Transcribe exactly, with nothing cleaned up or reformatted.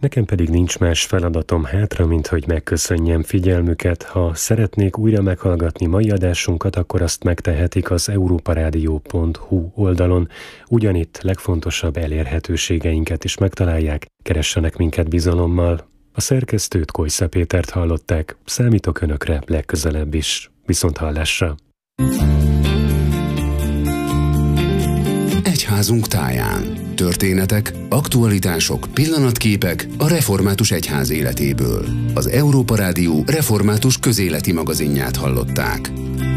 Nekem pedig nincs más feladatom hátra, mint hogy megköszönjem figyelmüket. Ha szeretnék újra meghallgatni mai adásunkat, akkor azt megtehetik az európarádió pont hu oldalon. Ugyanitt legfontosabb elérhetőségeinket is megtalálják, keressenek minket bizalommal. A szerkesztőt, Kojsza Pétert hallották, számítok önökre legközelebb is. Viszonthallásra! Egyházunk táján. Történetek, aktualitások, pillanatképek a református egyház életéből. Az Európa Rádió református közéleti magazinját hallották.